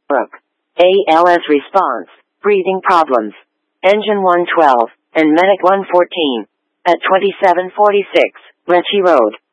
Brook. ALS response, breathing problems. Engine 112, and Medic 114. At 2746, Ritchie Road.